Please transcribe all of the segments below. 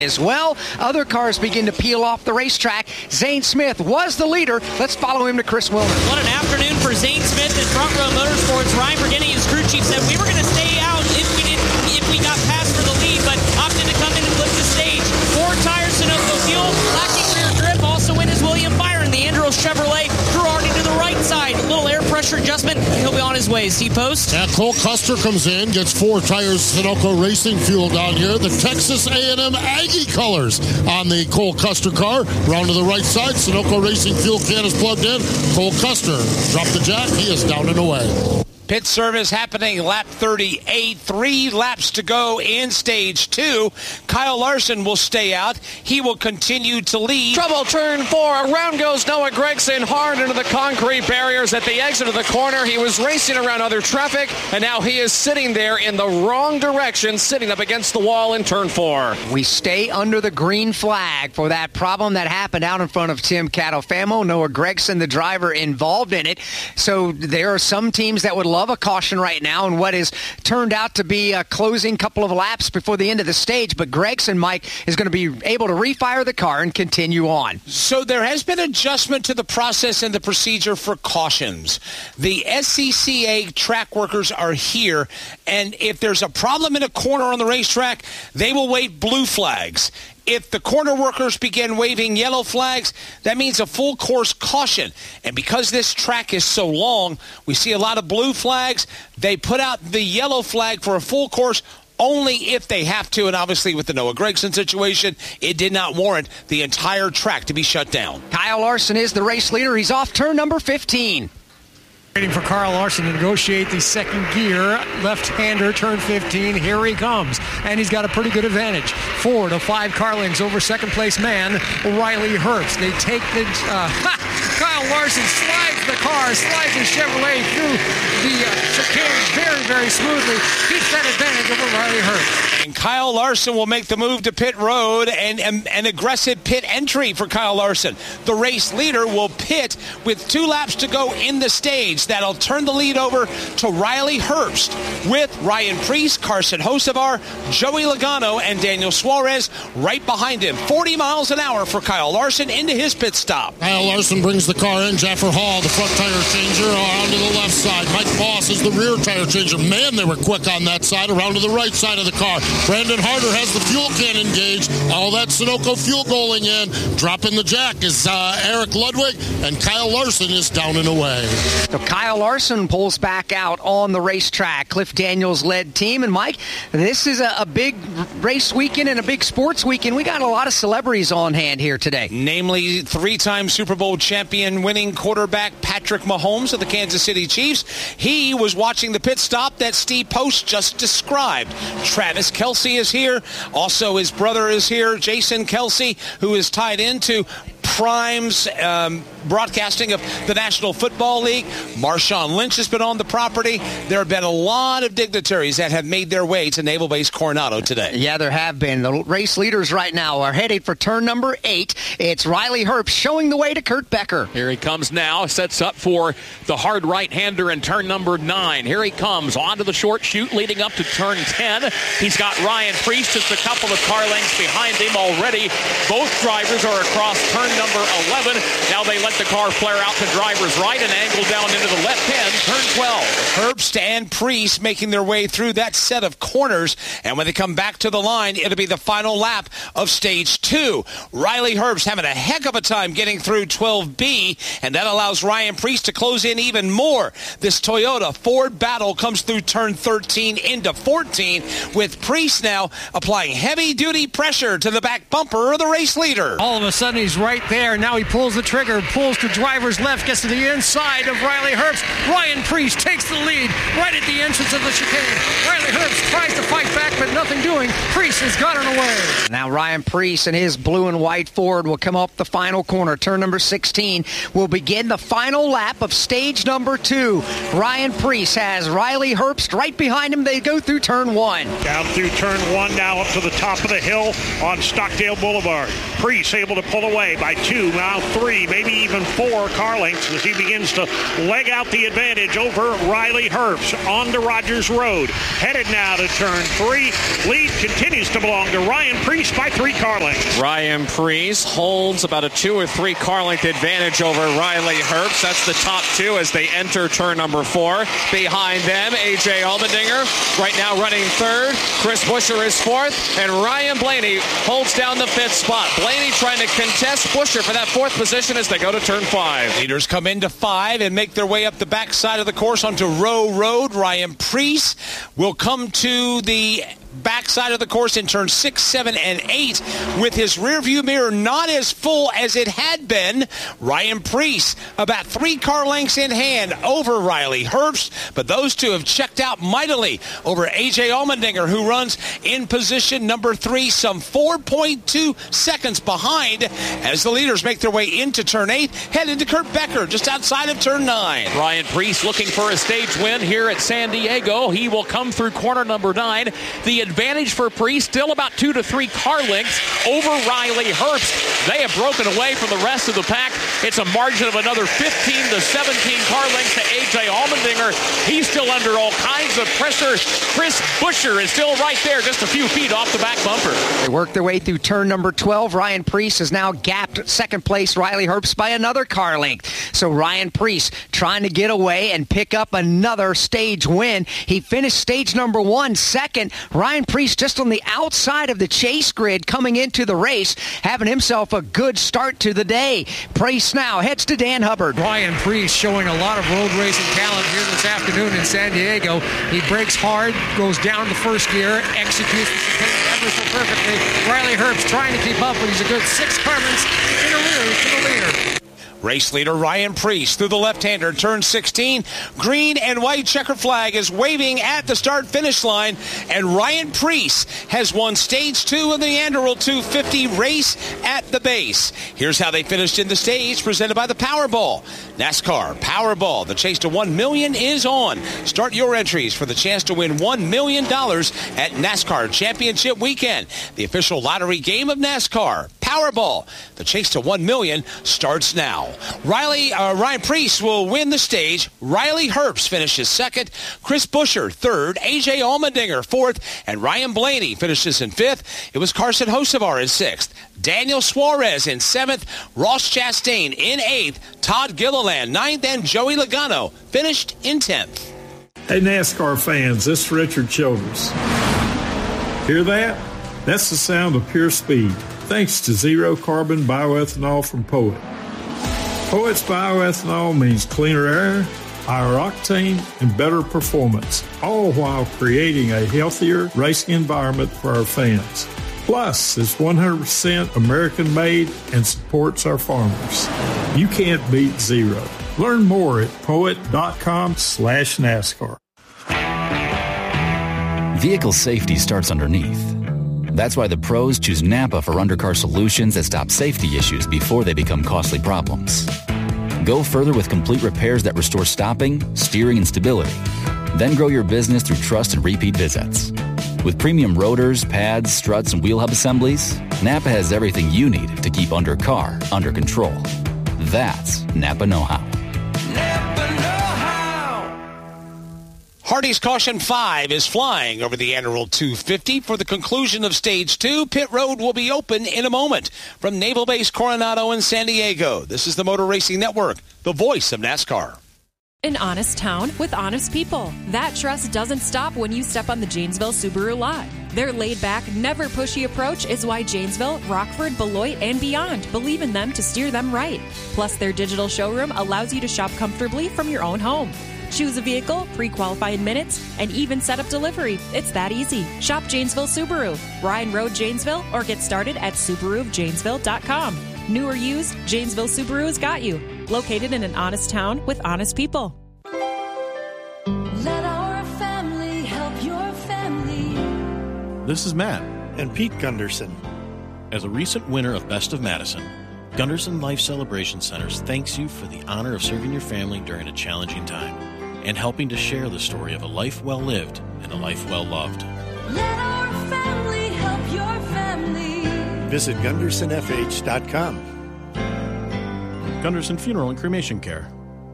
as well. Other cars begin to peel off the racetrack. Zane Smith was the leader. Let's follow him to Chris Wilner. What an afternoon for Zane Smith at Front Row Motorsports. Ryan Bergeni, his crew chief, said we were going to stay out if we got past for the lead, but opted to come in and flip the stage. 4 tires, Sunoco fuel, lacking rear grip. Also in is William Byron, the Andros Chevrolet. Girardi to the right side. A little air pressure adjustment, and he'll be on his way. Steve Post. Yeah, Cole Custer comes in, gets 4 tires, Sunoco Racing fuel down here. The Texas A&M Aggie colors on the Cole Custer car. Round to the right side, Sunoco Racing fuel can is plugged in. Cole Custer dropped the jack. He is down and away. Pit service happening lap 38. 3 laps to go in stage 2. Kyle Larson will stay out. He will continue to lead. Trouble turn 4. Around goes Noah Gragson hard into the concrete barriers at the exit of the corner. He was racing around other traffic, and now he is sitting there in the wrong direction, sitting up against the wall in turn 4. We stay under the green flag for that problem that happened out in front of Tim Catalfamo. Noah Gragson, the driver, involved in it. So there are some teams that would love a caution right now and what is turned out to be a closing couple of laps before the end of the stage, but Gregson, Mike, is going to be able to refire the car and continue on. So there has been adjustment to the process and the procedure for cautions. The SCCA track workers are here, and if there's a problem in a corner on the racetrack, they will wave blue flags. If the corner workers begin waving yellow flags, that means a full course caution. And because this track is so long, we see a lot of blue flags. They put out the yellow flag for a full course only if they have to. And obviously with the Noah Gragson situation, it did not warrant the entire track to be shut down. Kyle Larson is the race leader. He's off turn number 15. Waiting for Kyle Larson to negotiate the second gear. Left-hander, turn 15. Here he comes. And he's got a pretty good advantage. 4 to 5 car lengths over second-place man, Riley Herbst. They take the... Kyle Larson slides the car, slides his Chevrolet through the chicane very, very smoothly. Keeps that advantage over Riley Herbst. And Kyle Larson will make the move to pit road and an aggressive pit entry for Kyle Larson. The race leader will pit with 2 laps to go in the stage. That'll turn the lead over to Riley Herbst with Ryan Preece, Carson Hocevar, Joey Logano, and Daniel Suarez right behind him. 40 miles an hour for Kyle Larson into his pit stop. Kyle Larson brings the car in. Jaffer Hall, the front tire changer, around to the left side. Mike Boss is the rear tire changer. Man, they were quick on that side, around to the right side of the car. Brandon Harder has the fuel can engaged. All that Sunoco fuel going in. Dropping the jack is Eric Ludwig, and Kyle Larson is down and away. So Kyle Larson pulls back out on the racetrack. Cliff Daniels led team. And Mike, this is a big race weekend and a big sports weekend. We got a lot of celebrities on hand here today. Namely, 3-time Super Bowl champion winning quarterback Patrick Mahomes of the Kansas City Chiefs. He was watching the pit stop that Steve Post just described. Travis Kelce is here. Also, his brother is here, Jason Kelce, who is tied into Prime's broadcasting of the National Football League. Marshawn Lynch has been on the property. There have been a lot of dignitaries that have made their way to Naval Base Coronado today. Yeah, there have been. The race leaders right now are headed for turn number 8. It's Riley Herbst showing the way to Kurt Becker. Here he comes now. Sets up for the hard right-hander in turn number 9. Here he comes onto the short chute leading up to turn 10. He's got Ryan Preece just a couple of car lengths behind him already. Both drivers are across turn number 11. Now they let the car flare out to driver's right and angle down into the left hand, turn 12. Herbst and Preece making their way through that set of corners, and when they come back to the line, it'll be the final lap of stage 2. Riley Herbst having a heck of a time getting through 12B, and that allows Ryan Preece to close in even more. This Toyota Ford battle comes through turn 13 into 14, with Preece now applying heavy-duty pressure to the back bumper of the race leader. All of a sudden, he's right there. Now he pulls the trigger, pulls to driver's left, gets to the inside of Riley Herbst. Ryan Preece takes the lead right at the entrance of the chicane. Riley Herbst tries to fight back, but nothing doing. Preece has gotten away. Now Ryan Preece and his blue and white Ford will come up the final corner. Turn number 16 will begin the final lap of stage number 2. Ryan Preece has Riley Herbst right behind him. They go through turn 1. Down through turn 1 now up to the top of the hill on Stockdale Boulevard. Preece able to pull away by 2, now 3, maybe even 4 car lengths as he begins to leg out the advantage over Riley Herbst on to Rogers Road. Headed now to turn 3. Lead continues to belong to Ryan Preece by 3 car lengths. Ryan Preece holds about a 2 or 3 car length advantage over Riley Herbst. That's the top 2 as they enter turn number 4. Behind them, A.J. Allmendinger right now running 3rd. Chris Buescher is 4th, and Ryan Blaney holds down the 5th spot. Blaney trying to contest Buescher for that 4th position as they go to turn 5. Leaders come into 5 and make their way up the backside of the course onto Row Road. Ryan Preece will come to the backside of the course in turn 6, 7, and 8 with his rearview mirror not as full as it had been. Ryan Preece about 3 car lengths in hand over Riley Herbst, but those two have checked out mightily over A.J. Allmendinger, who runs in position number 3, some 4.2 seconds behind as the leaders make their way into turn 8, head into Kurt Becker just outside of turn 9. Ryan Preece looking for a stage win here at San Diego. He will come through corner number 9. The advantage for Preece still about 2 to 3 car lengths over Riley Herbst. They have broken away from the rest of the pack. It's a margin of another 15 to 17 car lengths to A.J. Allmendinger. He's still under all kinds of pressure. Chris Buescher is still right there, just a few feet off the back bumper. They work their way through turn number 12. Ryan Preece has now gapped second place Riley Herbst by another car length. So Ryan Preece trying to get away and pick up another stage win. He finished stage number 1 second. Ryan Preece just on the outside of the chase grid coming into the race, having himself a good start to the day. Preece now heads to Dan Hubbard. Ryan Preece showing a lot of road racing talent here this afternoon in San Diego. He brakes hard, goes down the first gear, executes the ever so perfectly. Riley Herbst trying to keep up, but he's a good 6 car lengths in a rear to the leader. Race leader Ryan Preece through the left-hander, turn 16. Green and white checker flag is waving at the start-finish line, and Ryan Preece has won Stage 2 of the Anderl 250 race at the base. Here's how they finished in the stage, presented by the Powerball. NASCAR Powerball. The chase to $1 million is on. Start your entries for the chance to win $1 million at NASCAR Championship Weekend, the official lottery game of NASCAR. Powerball. The chase to $1 million starts now. Ryan Preece will win the stage. Riley Herbst finishes 2nd. Chris Buescher 3rd. A.J. Allmendinger 4th. And Ryan Blaney finishes in 5th. It was Carson Hocevar in 6th. Daniel Suarez in 7th. Ross Chastain in 8th. Todd Gilliland 9th. And Joey Logano finished in 10th. Hey, NASCAR fans, this is Richard Childress. Hear that? That's the sound of pure speed, thanks to zero carbon bioethanol from Poet. Poet's bioethanol means cleaner air, higher octane, and better performance, all while creating a healthier racing environment for our fans. Plus, it's 100% American-made and supports our farmers. You can't beat zero. Learn more at poet.com/NASCAR. Vehicle safety starts underneath. That's why the pros choose Napa for undercar solutions that stop safety issues before they become costly problems. Go further with complete repairs that restore stopping, steering, and stability. Then grow your business through trust and repeat visits. With premium rotors, pads, struts, and wheel hub assemblies, Napa has everything you need to keep undercar under control. That's Napa know-how. Hardy's Caution 5 is flying over the Anderl 250 for the conclusion of Stage 2. Pit Road will be open in a moment. From Naval Base Coronado in San Diego, this is the Motor Racing Network, the voice of NASCAR. An honest town with honest people. That trust doesn't stop when you step on the Janesville Subaru lot. Their laid-back, never pushy approach is why Janesville, Rockford, Beloit, and beyond believe in them to steer them right. Plus, their digital showroom allows you to shop comfortably from your own home. Choose a vehicle, pre-qualify in minutes, and even set up delivery. It's that easy. Shop Janesville Subaru, Ryan Road, Janesville, or get started at SubaruofJanesville.com. New or used, Janesville Subaru has got you. Located in an honest town with honest people. Let our family help your family. This is Matt and Pete Gunderson. As a recent winner of Best of Madison, Gunderson Life Celebration Centers thanks you for the honor of serving your family during a challenging time and helping to share the story of a life well lived and a life well loved. Let our family help your family. Visit GundersonFH.com. Gunderson Funeral and Cremation Care.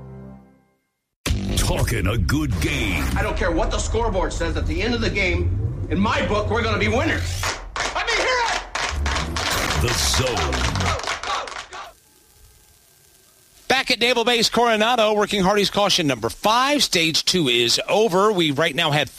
Talking a good game. I don't care what the scoreboard says at the end of the game. In my book, we're going to be winners. Let me hear it! The Zone. Back at Naval Base Coronado, working Hardy's caution number 5. Stage 2 is over. We right now have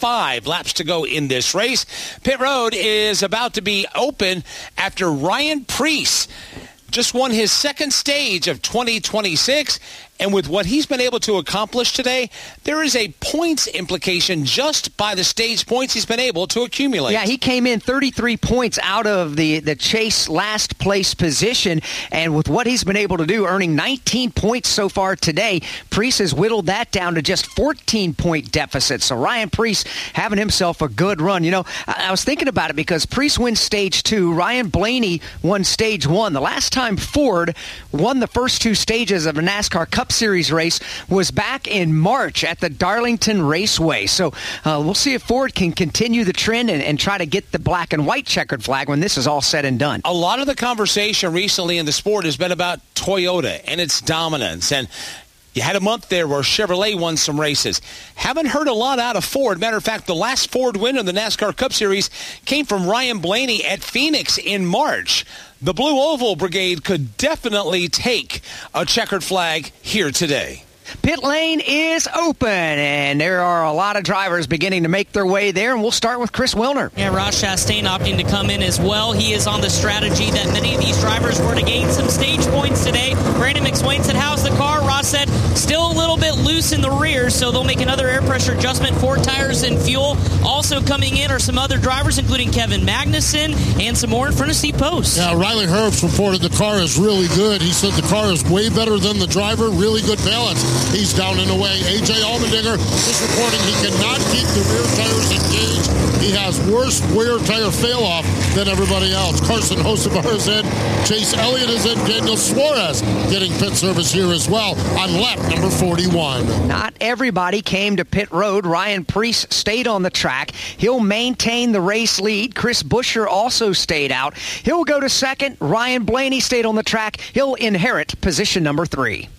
35 laps to go in this race. Pit road is about to be open after Ryan Preece just won his second stage of 2026. And with what he's been able to accomplish today, there is a points implication just by the stage points he's been able to accumulate. Yeah, he came in 33 points out of the chase last place position. And with what he's been able to do, earning 19 points so far today, Preece has whittled that down to just 14-point deficit. So Ryan Preece having himself a good run. You know, I was thinking about it because Preece wins stage 2. Ryan Blaney won stage 1. The last time Ford won the first 2 stages of a NASCAR Cup Series race was back in March at the Darlington Raceway. So we'll see if Ford can continue the trend and try to get the black and white checkered flag when this is all said and done. A lot of the conversation recently in the sport has been about Toyota and its dominance. And you had a month there where Chevrolet won some races. Haven't heard a lot out of Ford. Matter of fact, the last Ford win in the NASCAR Cup Series came from Ryan Blaney at Phoenix in March. The Blue Oval Brigade could definitely take a checkered flag here today. Pit lane is open, and there are a lot of drivers beginning to make their way there, and we'll start with Chris Wilner. Yeah, Ross Chastain opting to come in as well. He is on the strategy that many of these drivers were to gain some stage points today. Brandon McSwain said, how's the car? Ross said, still a little bit loose in the rear, so they'll make another air pressure adjustment for tires and fuel. Also coming in are some other drivers, including Kevin Magnussen and some more in front of Steve Post. Yeah, Riley Herbst reported the car is really good. He said the car is way better than the driver, really good balance. He's down and away. A.J. Allmendinger is reporting he cannot keep the rear tires engaged. He has worse rear tire fail-off than everybody else. Carson Hocevar is in. Chase Elliott is in. Daniel Suarez getting pit service here as well on lap number 41. Not everybody came to pit road. Ryan Preece stayed on the track. He'll maintain the race lead. Chris Buescher also stayed out. He'll go to second. Ryan Blaney stayed on the track. He'll inherit position number 3.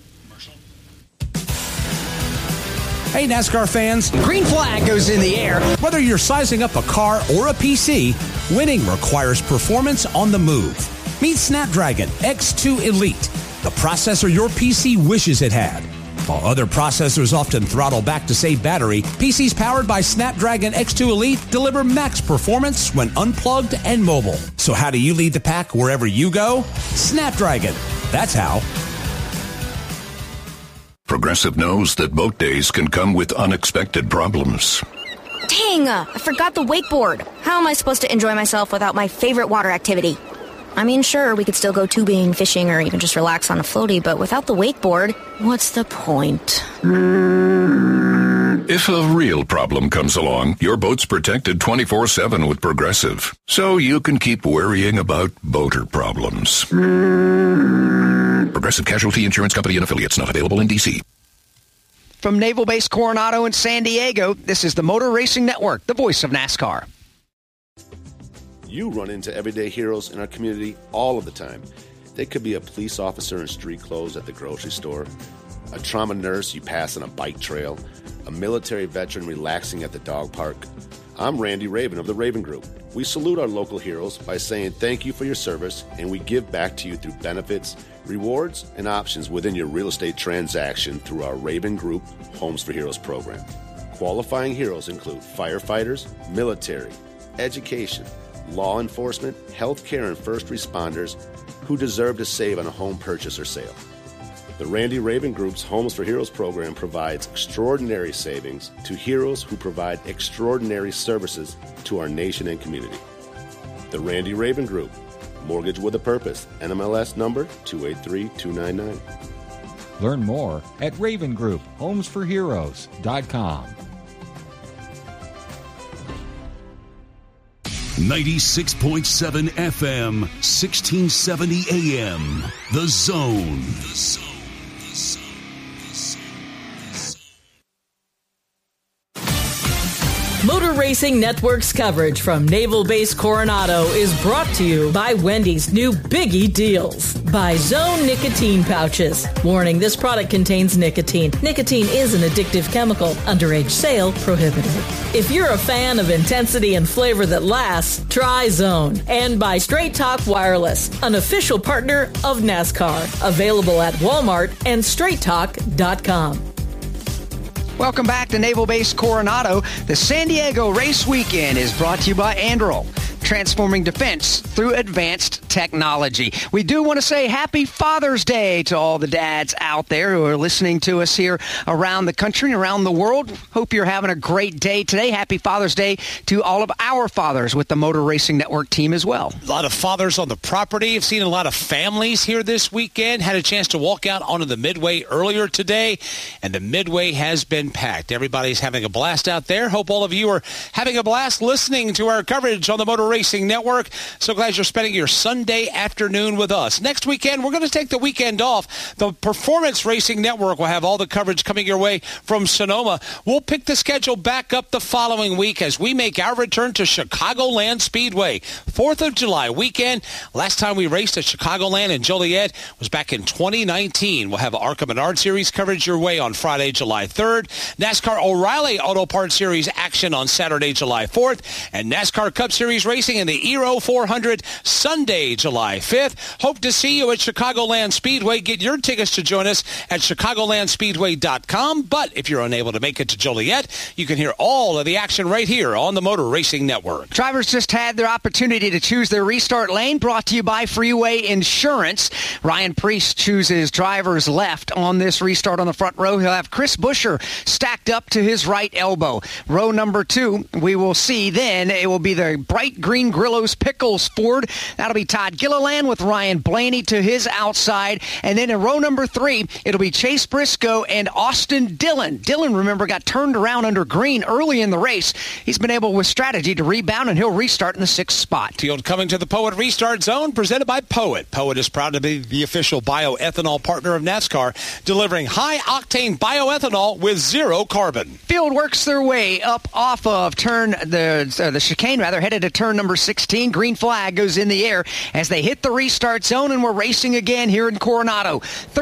Hey, NASCAR fans. Green flag goes in the air. Whether you're sizing up a car or a PC, winning requires performance on the move. Meet Snapdragon X2 Elite, the processor your PC wishes it had. While other processors often throttle back to save battery, PCs powered by Snapdragon X2 Elite deliver max performance when unplugged and mobile. So how do you lead the pack wherever you go? Snapdragon. That's how. Progressive knows that boat days can come with unexpected problems. Dang, I forgot the wakeboard. How am I supposed to enjoy myself without my favorite water activity? I mean, sure, we could still go tubing, fishing, or even just relax on a floaty, but without the wakeboard, what's the point? If a real problem comes along, your boat's protected 24/7 with Progressive, so you can keep worrying about boater problems. Progressive Casualty Insurance Company and Affiliates, not available in D.C. From Naval Base Coronado in San Diego, this is the Motor Racing Network, the voice of NASCAR. You run into everyday heroes in our community all of the time. They could be a police officer in street clothes at the grocery store, a trauma nurse you pass on a bike trail, a military veteran relaxing at the dog park. I'm Randy Raven of the Raven Group. We salute our local heroes by saying thank you for your service, and we give back to you through benefits, rewards, and options within your real estate transaction through our Raven Group Homes for Heroes program. Qualifying heroes include firefighters, military, education, law enforcement, healthcare, and first responders who deserve to save on a home purchase or sale. The Randy Raven Group's Homes for Heroes program provides extraordinary savings to heroes who provide extraordinary services to our nation and community. The Randy Raven Group, mortgage with a purpose, NMLS number 283299. Learn more at Raven Group, homesforheroes.com. 96.7 FM, 1670 AM. The Zone. Motor Racing Network's coverage from Naval Base Coronado is brought to you by Wendy's new Biggie Deals. By Zone Nicotine Pouches. Warning, this product contains nicotine. Nicotine is an addictive chemical. Underage sale prohibited. If you're a fan of intensity and flavor that lasts, try Zone. And by Straight Talk Wireless, an official partner of NASCAR. Available at Walmart and straighttalk.com. Welcome back to Naval Base Coronado. The San Diego Race Weekend is brought to you by Anduril, transforming defense through advanced technology. We do want to say happy Father's Day to all the dads out there who are listening to us here around the country and around the world. Hope you're having a great day today. Happy Father's Day to all of our fathers with the Motor Racing Network team as well. A lot of fathers on the property. I've seen a lot of families here this weekend. Had a chance to walk out onto the Midway earlier today, and the Midway has been packed. Everybody's having a blast out there. Hope all of you are having a blast listening to our coverage on the Motor Racing Network. So glad you're spending your Sunday afternoon with us. Next weekend, we're going to take the weekend off. The Performance Racing Network will have all the coverage coming your way from Sonoma. We'll pick the schedule back up the following week as we make our return to Chicagoland Speedway. 4th of July weekend. Last time we raced at Chicagoland in Joliet was back in 2019. We'll have ARCA Menard Series coverage your way on Friday, July 3rd. NASCAR O'Reilly Auto Parts Series action on Saturday, July 4th. And NASCAR Cup Series racing in the Aero 400 Sunday, July 5th. Hope to see you at Chicagoland Speedway. Get your tickets to join us at chicagolandspeedway.com. But if you're unable to make it to Joliet, you can hear all of the action right here on the Motor Racing Network. Drivers just had their opportunity to choose their restart lane, brought to you by Freeway Insurance. Ryan Preece chooses driver's left on this restart on the front row. He'll have Chris Buescher stacked up to his right elbow. Row number 2, we will see then. It will be the bright green Grillo's Pickles Ford. That'll be Todd Gilliland with Ryan Blaney to his outside. And then in row number 3, it'll be Chase Briscoe and Austin Dillon. Dillon, remember, got turned around under green early in the race. He's been able with strategy to rebound, and he'll restart in the 6th spot. Field coming to the Poet Restart Zone, presented by Poet. Poet is proud to be the official bioethanol partner of NASCAR, delivering high-octane bioethanol with zero carbon. Field works their way up off of the chicane, headed to turn number 16. Green flag goes in the air as they hit the restart zone, and we're racing again here in Coronado.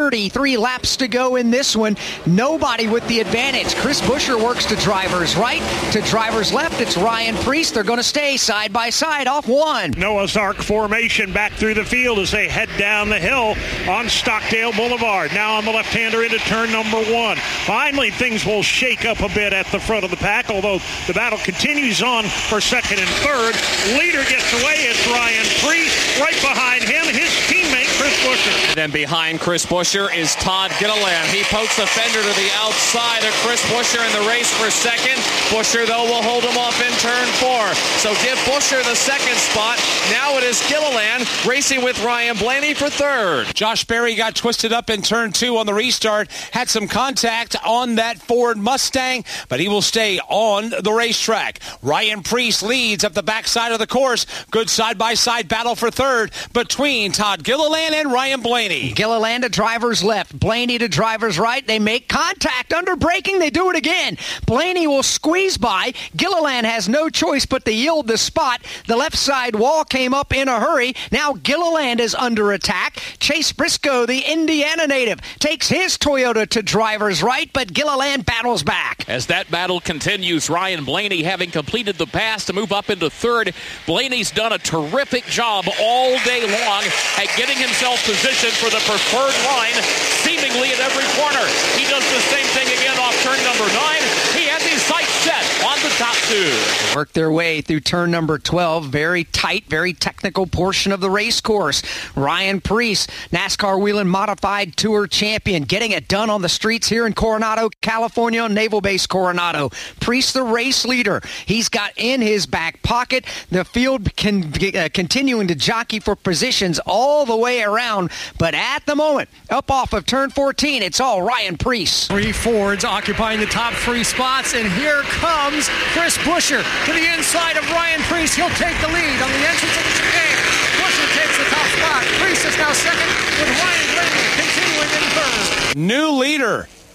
33 laps to go in this one. Nobody with the advantage. Chris Buescher works to driver's right. To driver's left, it's Ryan Preece. They're going to stay side by side off 1. Noah's Ark formation back through the field as they head down the hill on Stockdale Boulevard. Now on the left-hander into turn number 1. Finally, things will shake up a bit at the front of the pack, although the battle continues on for second and third. Leader gets away. It's Ryan Preece. Right behind him, his teammate, Chris Buescher. And then behind Chris Buescher is Todd Gilliland. He pokes the fender to the outside of Chris Buescher in the race for second. Buescher, though, will hold him off in turn 4. So give Buescher the second spot. Now it is Gilliland racing with Ryan Blaney for third. Josh Berry got twisted up in turn 2 on the restart. Had some contact on that Ford Mustang, but he will stay on the racetrack. Ryan Preece leads up the backside of the course. Good side-by-side battle for third between Todd Gilliland and Ryan Blaney. Gilliland to driver's left, Blaney to driver's right. They make contact. Under braking, they do it again. Blaney will squeeze by. Gilliland has no choice but to yield the spot. The left side wall came up in a hurry. Now Gilliland is under attack. Chase Briscoe, the Indiana native, takes his Toyota to driver's right, but Gilliland battles back. As that battle continues, Ryan Blaney having completed the pass to move up into third. Blaney's done a terrific job all day long at getting himself positioned for the preferred line, seemingly at every corner. He does the same thing again off turn number 9. He has his sights set on the top 2. Work their way through turn number 12. Very tight, very technical portion of the race course. Ryan Preece, NASCAR Whelen Modified Tour champion, getting it done on the streets here in Coronado, California, on Naval Base Coronado. Preece, the race leader. He's got in his back pocket the field continuing to jockey for positions all the way around. But at the moment, up off of turn 14, it's all Ryan Preece. 3 Fords occupying the top 3 spots, and here comes Chris Buescher to the inside of Ryan Preece. He'll take the lead on the entrance of the chicane. Buescher takes the top spot. Preece is now second with Ryan Blaney continuing in third. New leader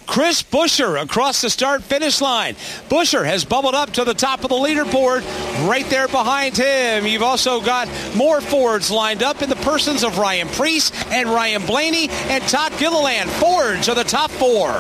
Chris Buescher across the start-finish line. Buescher has bubbled up to the top of the leaderboard. Right there behind him, you've also got more Fords lined up in the persons of Ryan Preece and Ryan Blaney and Todd Gilliland. Fords are the top 4.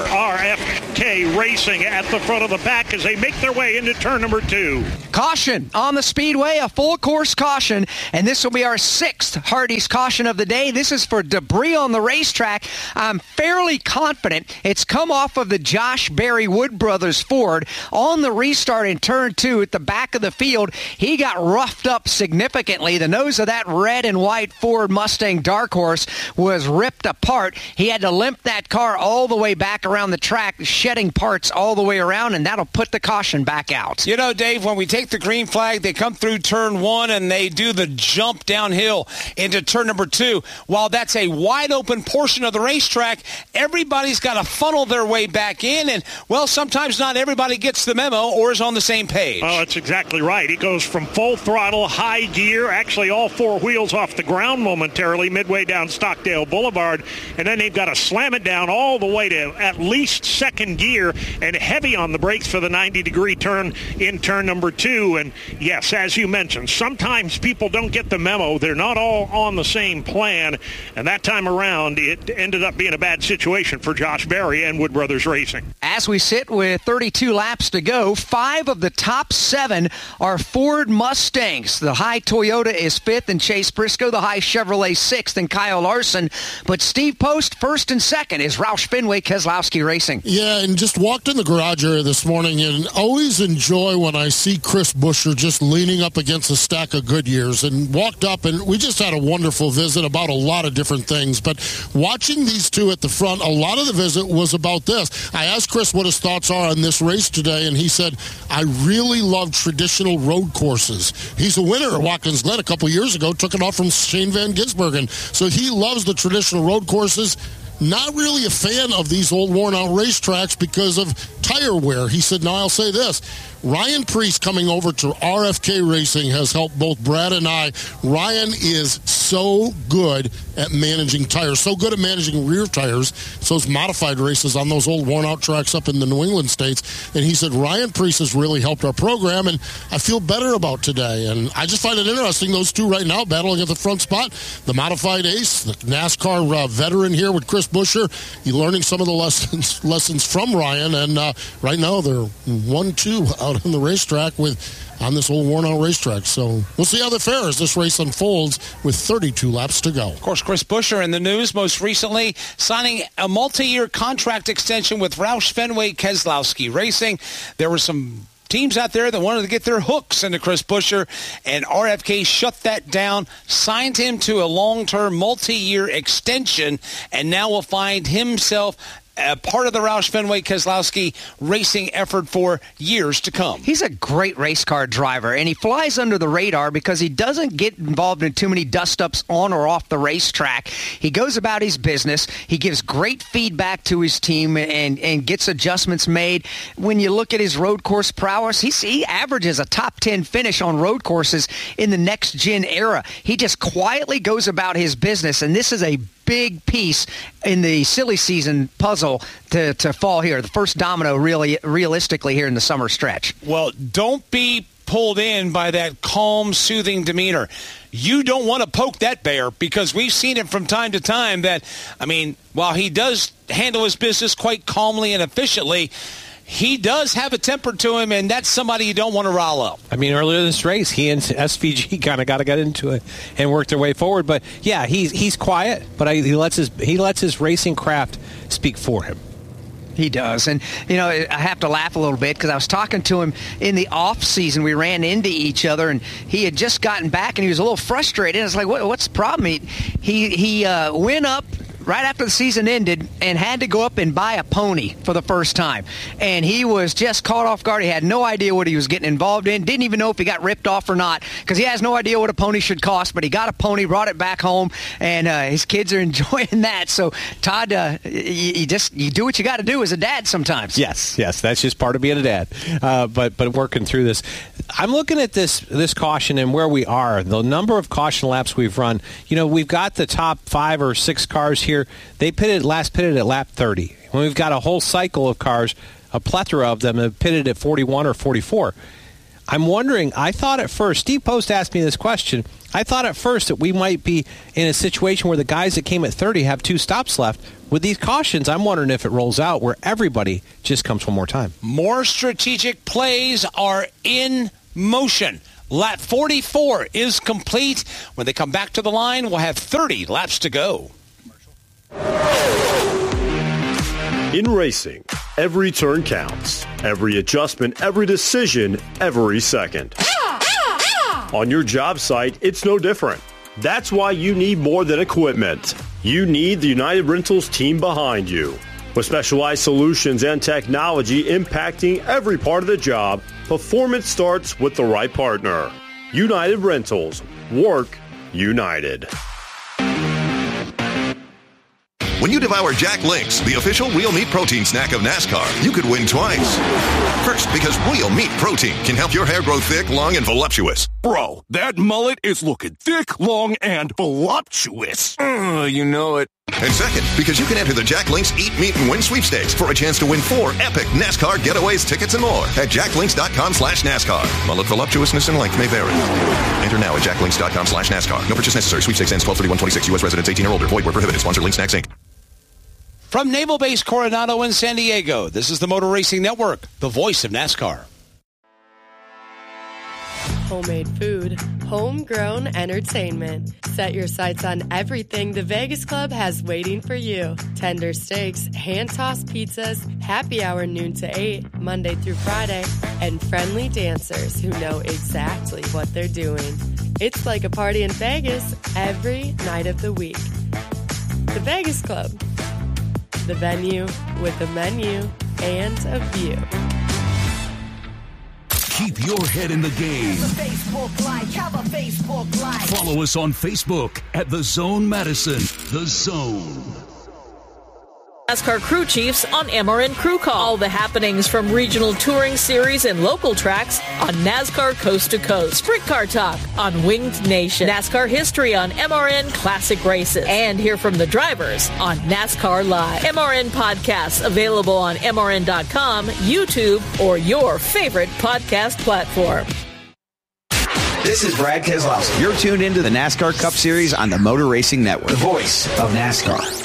RFK Racing at the front of the pack as they make their way into turn number 2. Caution on the speedway, a full course caution, and this will be our 6th Hardee's caution of the day. This is for debris on the racetrack. I'm fairly confident it's come off of the Josh Berry Wood Brothers Ford on the restart in turn 2 at the back of the field. He got roughed up significantly. The nose of that red and white Ford Mustang Dark Horse was ripped apart. He had to limp that car all the way back around the track, shedding parts all the way around, and that'll put the caution back out. You know, Dave, when we take the green flag, they come through turn 1 and they do the jump downhill into turn number 2. While that's a wide open portion of the racetrack, everybody's got to funnel their way back in, and, well, sometimes not everybody gets the memo or is on the same page. Oh, that's exactly right. It goes from full throttle, high gear, actually all 4 wheels off the ground momentarily, midway down Stockdale Boulevard, and then they've got to slam it down all the way to at least second gear and heavy on the brakes for the 90-degree turn in turn number 2. And, yes, as you mentioned, sometimes people don't get the memo. They're not all on the same plan, and that time around it ended up being a bad situation for Josh Berry and Wood Brothers Racing. As we sit with 32 laps to go, 5 of the top 7 are Ford Mustangs. The high Toyota is 5th, and Chase Briscoe, the high Chevrolet 6th, and Kyle Larson. But Steve Post, 1st and 2nd, is Roush Fenway Keselowski Racing. Yeah, and just walked in the garage area this morning, and always enjoy when I see Chris Buescher just leaning up against a stack of Goodyears, and walked up, and we just had a wonderful visit about a lot of different things. But watching these two at the front, a lot of the visit was about this. I asked Chris what his thoughts are on this race today, and he said, I really love traditional road courses. He's a winner at Watkins Glen a couple years ago, took it off from Shane Van Gisbergen. So he loves the traditional road courses. Not really a fan of these old worn-out racetracks because of tire wear. He said, now I'll say this. Ryan Preece coming over to RFK Racing has helped both Brad and I. Ryan is so good at managing tires, so good at managing rear tires, so those modified races on those old worn-out tracks up in the New England states. And he said, Ryan Preece has really helped our program, and I feel better about today. And I just find it interesting, those two right now battling at the front spot. The modified ace, the NASCAR veteran here with Chris Buescher. He's learning some of the lessons from Ryan, and right now they're 1-2 out on the racetrack on this old worn-out racetrack. So we'll see how they fare as this race unfolds with 32 laps to go. Of course, Chris Buescher in the news most recently signing a multi-year contract extension with Roush Fenway Keselowski Racing. There were some teams out there that wanted to get their hooks into Chris Buescher, and RFK shut that down, signed him to a long-term multi-year extension, and now will find himself a part of the Roush Fenway Keselowski racing effort for years to come. He's a great race car driver, and he flies under the radar because he doesn't get involved in too many dust-ups on or off the racetrack. He goes about his business. He gives great feedback to his team and gets adjustments made. When you look at his road course prowess, he averages a top 10 finish on road courses in the next-gen era. He just quietly goes about his business, and this is a big piece in the silly season puzzle to fall here. The first domino realistically here in the summer stretch. Well, don't be pulled in by that calm, soothing demeanor. You don't want to poke that bear, because we've seen it from time to time that, while he does handle his business quite calmly and efficiently, he does have a temper to him, and that's somebody you don't want to rile up. Earlier this race, he and SVG kind of got to get into it and work their way forward. But yeah, he's quiet, but he lets his racing craft speak for him. He does. And, I have to laugh a little bit because I was talking to him in the off season. We ran into each other, and he had just gotten back, and he was a little frustrated. I was like, what's the problem? He went up right after the season ended and had to go up and buy a pony for the first time. And he was just caught off guard. He had no idea what he was getting involved in. Didn't even know if he got ripped off or not, because he has no idea what a pony should cost. But he got a pony, brought it back home, and his kids are enjoying that. So, Todd, you do what you got to do as a dad sometimes. Yes, that's just part of being a dad. But working through this, I'm looking at this caution and where we are. The number of caution laps we've run. We've got the top 5 or 6 cars here here, they last pitted at lap 30. When we've got a whole cycle of cars, a plethora of them have pitted at 41 or 44. I'm wondering, I thought at first, Steve Post asked me this question, I thought at first that we might be in a situation where the guys that came at 30 have 2 stops left. With these cautions, I'm wondering if it rolls out where everybody just comes one more time. More strategic plays are in motion. Lap 44 is complete. When they come back to the line, we'll have 30 laps to go. In racing, every turn counts. Every adjustment, every decision, every second. On your job site, it's no different. That's why you need more than equipment. You need the United Rentals team behind you. With specialized solutions and technology impacting every part of the job, performance starts with the right partner. United Rentals. Work united. When you devour Jack Links, the official real meat protein snack of NASCAR, you could win twice. First, because real meat protein can help your hair grow thick, long, and voluptuous. Bro, that mullet is looking thick, long, and voluptuous. You know it. And second, because you can enter the Jack Links Eat, Meet, and Win sweepstakes for a chance to win 4 epic NASCAR getaways, tickets, and more at jacklinks.com/NASCAR. Mullet voluptuousness and length may vary. Enter now at jacklinks.com/NASCAR. No purchase necessary. Sweepstakes ends 12/31/26. U.S. residents 18 or older. Void where prohibited. Sponsor Link Snacks, Inc. From Naval Base Coronado in San Diego, this is the Motor Racing Network, the voice of NASCAR. Homemade food, homegrown entertainment. Set your sights on everything the Vegas Club has waiting for you. Tender steaks, hand-tossed pizzas, happy hour noon to 8, Monday through Friday, and friendly dancers who know exactly what they're doing. It's like a party in Vegas every night of the week. The Vegas Club. The venue with a menu and a view. Keep your head in the game. Follow us on Facebook at The Zone Madison. The Zone. NASCAR crew chiefs on MRN Crew Call. All the happenings from regional touring series and local tracks on NASCAR Coast to Coast. Sprint Car Talk on Winged Nation. NASCAR history on MRN Classic Races. And hear from the drivers on NASCAR Live. MRN podcasts available on MRN.com, YouTube, or your favorite podcast platform. This is Brad Keselowski. You're tuned into the NASCAR Cup Series on the Motor Racing Network, the voice of NASCAR.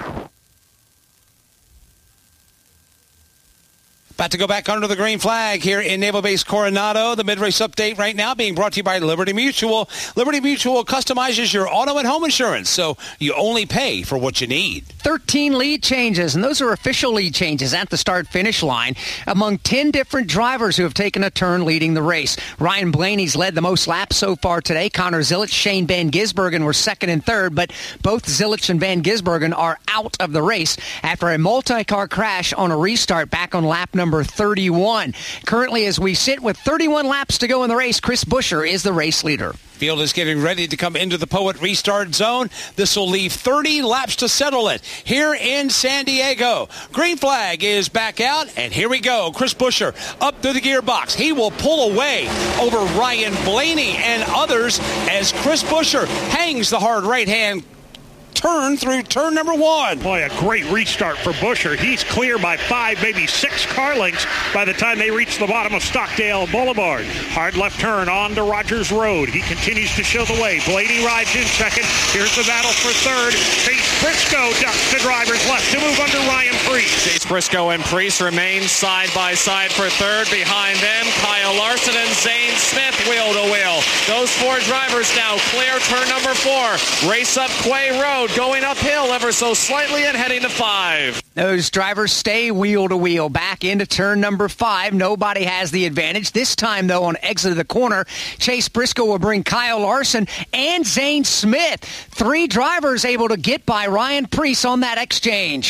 About to go back under the green flag here in Naval Base Coronado. The mid-race update right now being brought to you by Liberty Mutual. Liberty Mutual customizes your auto and home insurance, so you only pay for what you need. 13 lead changes, and those are official lead changes at the start-finish line among 10 different drivers who have taken a turn leading the race. Ryan Blaney's led the most laps so far today. Connor Zilisch, Shane Van Gisbergen were second and third, but both Zilisch and Van Gisbergen are out of the race after a multi-car crash on a restart back on lap number 31. Currently, as we sit with 31 laps to go in the race, Chris Buescher is the race leader. Field is getting ready to come into the Poet restart zone. This will leave 30 laps to settle it here in San Diego. Green flag is back out, and here we go. Chris Buescher up through the gearbox. He will pull away over Ryan Blaney and others as Chris Buescher hangs the hard right-hand turn through turn number 1. Boy, a great restart for Buescher. He's clear by 5, maybe 6 car lengths by the time they reach the bottom of Stockdale Boulevard. Hard left turn on to Rogers Road. He continues to show the way. Blaney rides in second. Here's the battle for third. Chase Briscoe ducks the driver's left to move under Ryan Preece. Chase Briscoe and Preece remain side by side for third. Behind them, Kyle Larson and Zane Smith wheel to wheel. Those 4 drivers now clear turn number 4. Race up Quay Road. Going uphill ever so slightly and heading to 5. Those drivers stay wheel to wheel back into turn number 5. Nobody has the advantage. This time, though, on exit of the corner, Chase Briscoe will bring Kyle Larson and Zane Smith. 3 drivers able to get by Ryan Preece on that exchange.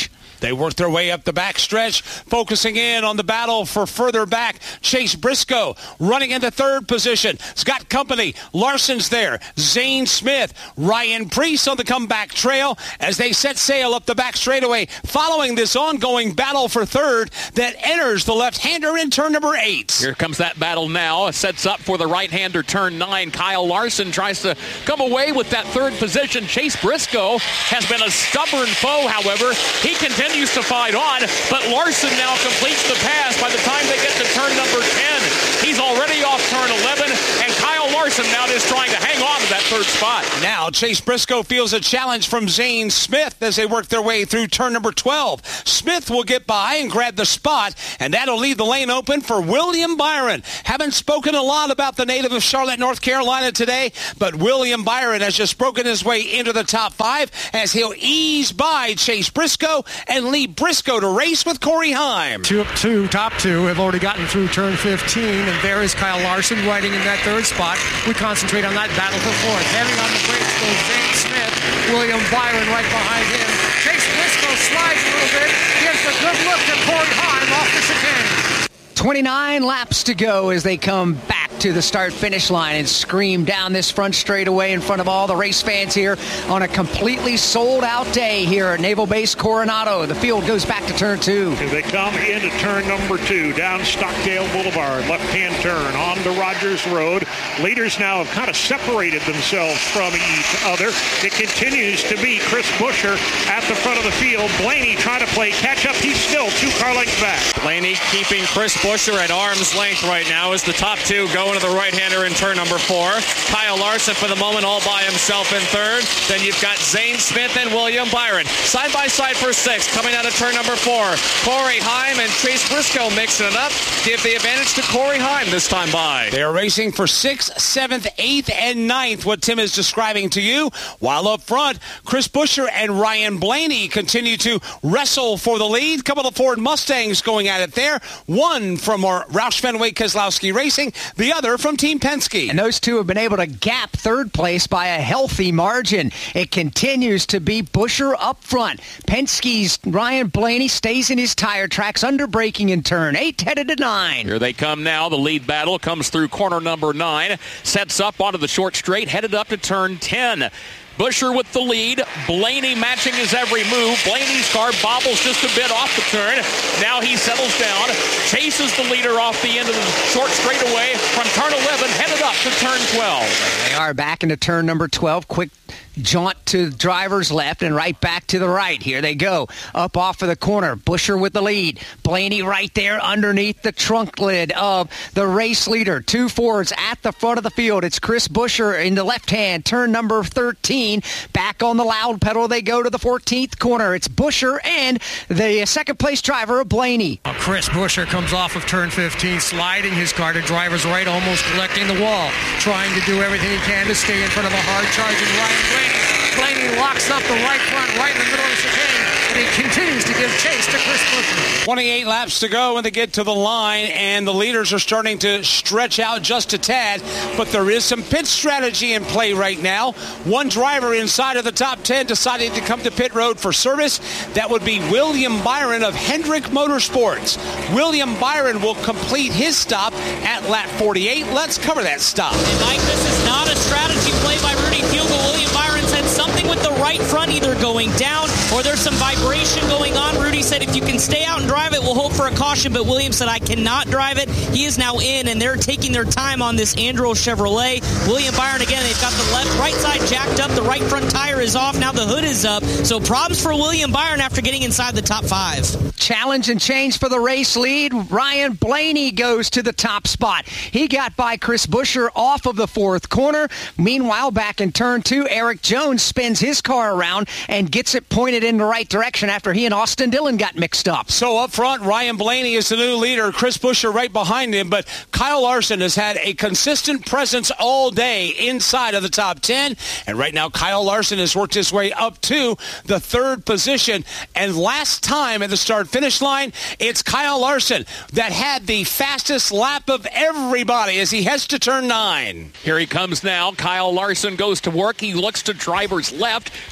They work their way up the backstretch, focusing in on the battle for further back. Chase Briscoe running into third position. He's got company. Larson's there. Zane Smith. Ryan Preece on the comeback trail as they set sail up the back straightaway, following this ongoing battle for third that enters the left-hander in turn number 8. Here comes that battle now. It sets up for the right-hander turn 9. Kyle Larson tries to come away with that third position. Chase Briscoe has been a stubborn foe, however. He continues to fight on, but Larson now completes the pass by the time they get to turn number 10. He's already off turn 11, and Kyle Larson now is trying to hang on to that third spot. Now Chase Briscoe feels a challenge from Zane Smith as they work their way through turn number 12. Smith will get by and grab the spot, and that'll leave the lane open for William Byron. Haven't spoken a lot about the native of Charlotte, North Carolina today, but William Byron has just broken his way into the top 5 as he'll ease by Chase Briscoe and lead Briscoe to race with Corey Heim. Top two have already gotten through turn 15, and there is Kyle Larson riding in that third spot. We concentrate on that battle for fourth. Heavy on the brakes goes Zane Smith. William Byron right behind him. Chase Briscoe slides a little bit, gives a good look to Corey Heim off the chicane. 29 laps to go as they come back to the start-finish line and scream down this front straightaway in front of all the race fans here on a completely sold-out day here at Naval Base Coronado. The field goes back to turn 2. As they come into turn number 2, down Stockdale Boulevard, left-hand turn onto Rogers Road. Leaders now have kind of separated themselves from each other. It continues to be Chris Buescher at the front of the field. Blaney trying to play catch-up. He's still 2 car lengths back. Blaney keeping Chris Buescher at arm's length right now as the top 2 go into the right-hander in turn number 4. Kyle Larson for the moment all by himself in third. Then you've got Zane Smith and William Byron side by side for 6 coming out of turn number 4. Corey Heim and Chase Briscoe mixing it up. Give the advantage to Corey Heim this time by. They are racing for 6th, 7th, 8th, and 9th, what Tim is describing to you. While up front, Chris Buescher and Ryan Blaney continue to wrestle for the lead. A couple of Ford Mustangs going at it there. One from our Roush Fenway Keselowski Racing, the other from Team Penske. And those two have been able to gap third place by a healthy margin. It continues to be Buescher up front. Penske's Ryan Blaney stays in his tire tracks, under braking in turn 8, headed to 9. Here they come now. The lead battle comes through corner number 9, sets up onto the short straight, headed up to turn 10. Buescher with the lead. Blaney matching his every move. Blaney's car bobbles just a bit off the turn. Now he settles down, chases the leader off the end of the short straightaway from turn 11, headed up to turn 12. They are back into turn number 12. Quick jaunt to driver's left and right back to the right. Here they go. Up off of the corner. Buescher with the lead. Blaney right there underneath the trunk lid of the race leader. 2 Fords at the front of the field. It's Chris Buescher in the left hand. Turn number 13. Back on the loud pedal they go to the 14th corner. It's Buescher and the second place driver, Blaney. Chris Buescher comes off of turn 15, sliding his car to driver's right, almost collecting the wall, trying to do everything he can to stay in front of a hard-charging Ryan Blaney. Blaney locks up the right front, right in the middle of the chicane, and he continues to give chase to Chris Buescher. 28 laps to go when they get to the line, and the leaders are starting to stretch out just a tad, but there is some pit strategy in play right now. One driver inside of the top 10 decided to come to pit road for service. That would be William Byron of Hendrick Motorsports. William Byron will complete his stop at lap 48. Let's cover that stop. And Mike, this is not a strategy play by Rudy Fugle. William Byron said something with the right front either going down or there's some vibration going on. Rudy said if you can stay out and drive it, we'll hope for a caution, but William said I cannot drive it. He is now in, and they're taking their time on this Andros Chevrolet. William Byron, again, they've got the right side jacked up. The right front tire is off. Now the hood is up. So problems for William Byron after getting inside the top 5. Challenge and change for the race lead. Ryan Blaney goes to the top spot. He got by Chris Buescher off of the 4th corner. Meanwhile, back in turn 2, Eric Jones spins his car around and gets it pointed in the right direction after he and Austin Dillon got mixed up. So up front, Ryan Blaney is the new leader. Chris Buescher right behind him, but Kyle Larson has had a consistent presence all day inside of the top 10, and right now Kyle Larson has worked his way up to the 3rd position, and last time at the start-finish line, it's Kyle Larson that had the fastest lap of everybody as he heads to turn 9. Here he comes now. Kyle Larson goes to work. He looks to driver's left, trying to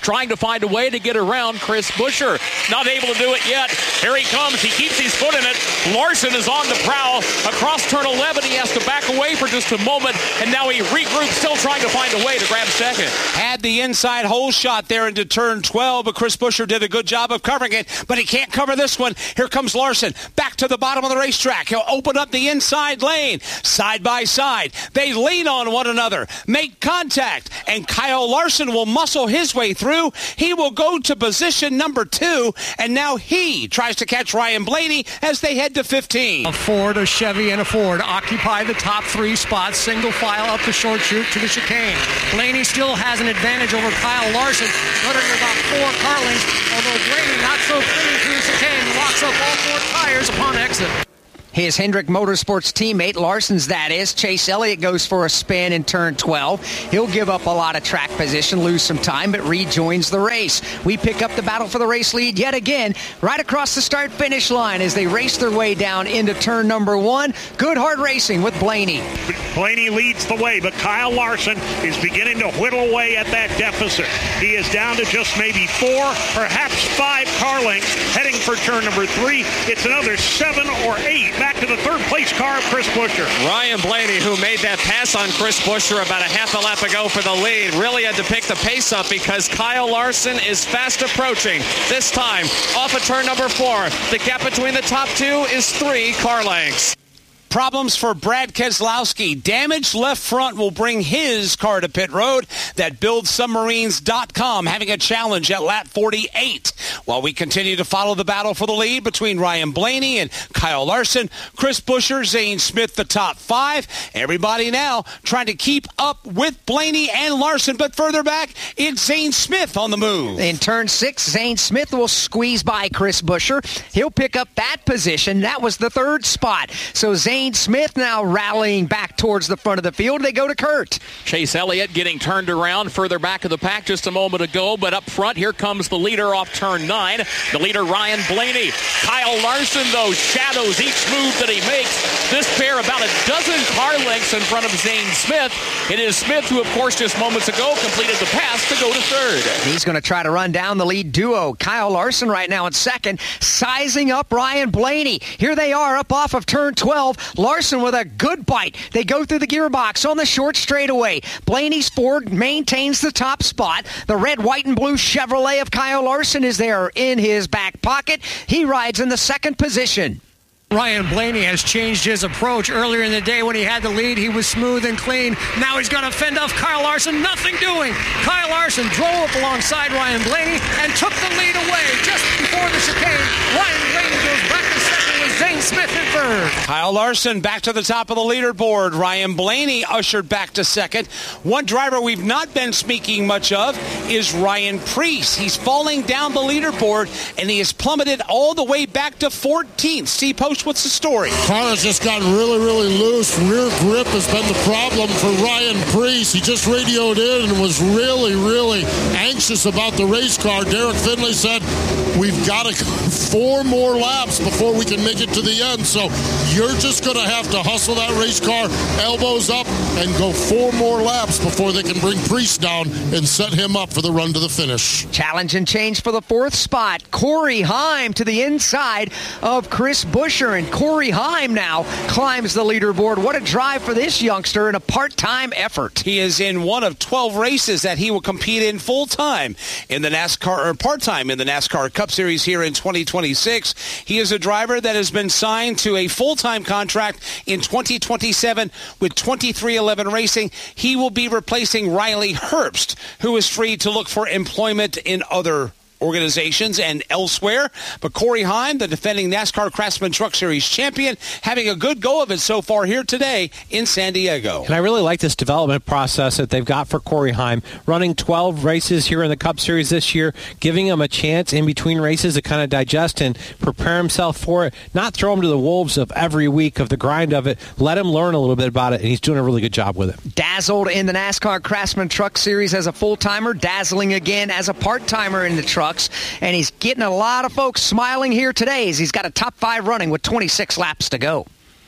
find a way to get around Chris Buescher. Not able to do it yet. Here he comes. He keeps his foot in it. Larson is on the prowl. Across turn 11, he has to back away for just a moment, and now he regroups, still trying to find a way to grab second. Had the inside hole shot there into turn 12, but Chris Buescher did a good job of covering it, but he can't cover this one. Here comes Larson back to the bottom of the racetrack. He'll open up the inside lane. Side by side, they lean on one another, make contact, and Kyle Larson will muscle his way through. He will go to position number 2, and now he tries to catch Ryan Blaney as they head to 15. A Ford, a Chevy, and a Ford occupy the top 3 spots, single file up the short chute to the chicane. Blaney still has an advantage over Kyle Larson, running about 4 car lengths, although Blaney not so clean through the chicane, locks up all 4 tires upon exit. His Hendrick Motorsports teammate, Larson's that is, Chase Elliott goes for a spin in turn 12. He'll give up a lot of track position, lose some time, but rejoins the race. We pick up the battle for the race lead yet again, right across the start-finish line as they race their way down into turn number 1. Good hard racing with Blaney. Blaney leads the way, but Kyle Larson is beginning to whittle away at that deficit. He is down to just maybe 4, perhaps 5 car lengths heading for turn number 3. It's another 7 or 8. Back to the third-place car of Chris Buescher. Ryan Blaney, who made that pass on Chris Buescher about a half a lap ago for the lead, really had to pick the pace up because Kyle Larson is fast approaching. This time, off of turn number 4. The gap between the top 2 is 3 car lengths. Problems for Brad Keselowski. Damaged left front will bring his car to pit road. That BuildSubmarines.com having a challenge at lap 48. While we continue to follow the battle for the lead between Ryan Blaney and Kyle Larson, Chris Buescher, Zane Smith, the top 5. Everybody now trying to keep up with Blaney and Larson, but further back, it's Zane Smith on the move. In turn 6, Zane Smith will squeeze by Chris Buescher. He'll pick up that position. That was the 3rd spot. So Zane Smith now rallying back towards the front of the field. They go to Kurt. Chase Elliott getting turned around further back of the pack just a moment ago, but up front, here comes the leader off turn 9. The leader, Ryan Blaney. Kyle Larson, though, shadows each move that he makes. This pair about a dozen car lengths in front of Zane Smith. It is Smith who, of course, just moments ago completed the pass to go to 3rd. He's going to try to run down the lead duo. Kyle Larson right now in 2nd, sizing up Ryan Blaney. Here they are up off of turn 12. Larson with a good bite. They go through the gearbox on the short straightaway. Blaney's Ford maintains the top spot. The red, white, and blue Chevrolet of Kyle Larson is there in his back pocket. He rides in the 2nd position. Ryan Blaney has changed his approach. Earlier in the day when he had the lead, he was smooth and clean. Now he's going to fend off Kyle Larson. Nothing doing. Kyle Larson drove up alongside Ryan Blaney and took the lead away just before the chicane. Ryan Blaney goes back to 2nd with Zane Smith in 3rd. Kyle Larson back to the top of the leaderboard. Ryan Blaney ushered back to 2nd. One driver we've not been speaking much of is Ryan Preece. He's falling down the leaderboard, and he has plummeted all the way back to 14th. Steve Post, what's the story? Car has just gotten really, really loose. Rear grip has been the problem for Ryan Preece. He just radioed in and was really, really anxious about the race car. Derek Finley said, we've got to 4 more laps before we can make it to the end. So you're just going to have to hustle that race car, elbows up, and go 4 more laps before they can bring Preece down and set him up for the run to the finish. Challenge and change for the 4th spot. Corey Heim to the inside of Chris Buescher, and Corey Heim now climbs the leaderboard. What a drive for this youngster in a part-time effort. He is in one of 12 races that he will compete in full-time in the NASCAR, or part-time in the NASCAR Cup Series here in 2026. He is a driver that has been signed to a full-time contract in 2027 with 2311 Racing. He will be replacing Riley Herbst, who is free to look for employment in other organizations and elsewhere. But Corey Heim, the defending NASCAR Craftsman Truck Series champion, having a good go of it so far here today in San Diego. And I really like this development process that they've got for Corey Heim, running 12 races here in the Cup Series this year, giving him a chance in between races to kind of digest and prepare himself for it, not throw him to the wolves of every week of the grind of it. Let him learn a little bit about it, and he's doing a really good job with it. Dazzled in the NASCAR Craftsman Truck Series as a full-timer, dazzling again as a part-timer in the trucks, and he's getting a lot of folks smiling here today as he's got a top 5 running with 26 laps to go.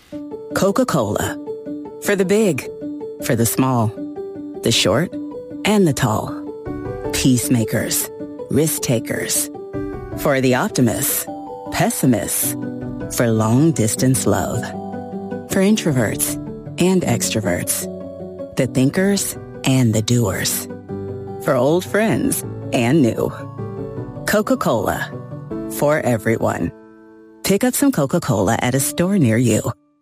Coca-Cola. For the big, for the small, the short, and the tall. Peacemakers. risk takers. For the optimists, pessimists. For long-distance love. For introverts and extroverts. The thinkers and the doers. For old friends and new. Coca-Cola. For everyone. Pick up some Coca-Cola at a store near you.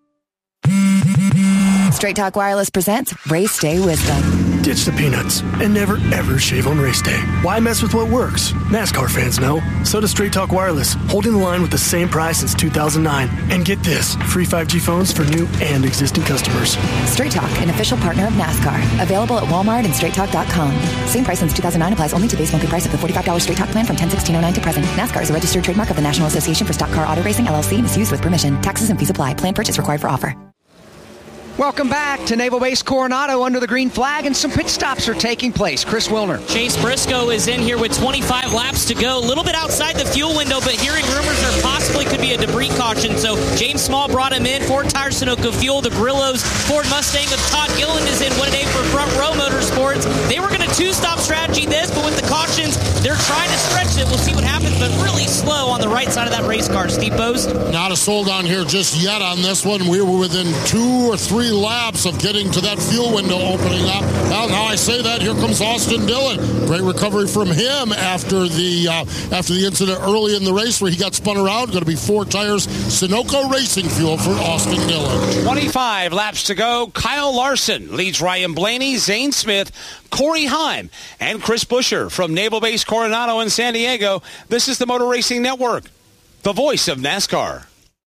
Straight Talk Wireless presents Race Day Wisdom. Ditch the peanuts and never, ever shave on race day. Why mess with what works? NASCAR fans know. So does Straight Talk Wireless, holding the line with the same price since 2009. And get this, free 5G phones for new and existing customers. Straight Talk, an official partner of NASCAR. Available at Walmart and StraightTalk.com. Same price since 2009 applies only to base monthly price of the $45 Straight Talk plan from 10/16/09 to present. NASCAR is a registered trademark of the National Association for Stock Car Auto Racing, LLC, and is used with permission. Taxes and fees apply. Plan purchase required for offer. Welcome back to Naval Base Coronado under the green flag, and some pit stops are taking place. Chris Wilner. Chase Briscoe is in here with 25 laps to go. A little bit outside the fuel window, but hearing rumors there possibly could be a debris caution. So James Small brought him in. Ford Tire, Sunoco Fuel, the Grillos, Ford Mustang with Todd Gilliland is in. What a day for Front Row Motorsports. They were going to two-stop strategy this, but with the cautions, they're trying to stretch it. We'll see what happens, but really slow on the right side of that race car. Steve Post. Not a sold on here just yet on this one. We were within 2 or 3 laps of getting to that fuel window opening up. Well, now I say that, here comes Austin Dillon. Great recovery from him after the incident early in the race where he got spun around. Going to be 4 tires, Sunoco Racing Fuel for Austin Dillon. 25 laps to go. Kyle Larson leads Ryan Blaney, Zane Smith, Corey Heim, and Chris Buescher from Naval Base Coronado in San Diego. This is the Motor Racing Network, the voice of NASCAR.